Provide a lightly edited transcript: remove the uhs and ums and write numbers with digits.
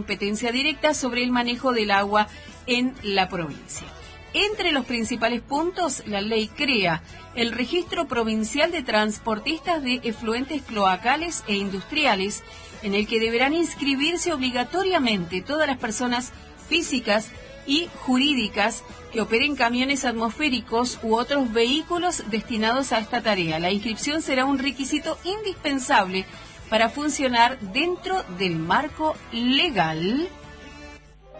competencia directa sobre el manejo del agua en la provincia. Entre los principales puntos, la ley crea el Registro Provincial de Transportistas de Efluentes Cloacales e Industriales, en el que deberán inscribirse obligatoriamente todas las personas físicas y jurídicas que operen camiones atmosféricos u otros vehículos destinados a esta tarea. La inscripción será un requisito indispensable para funcionar dentro del marco legal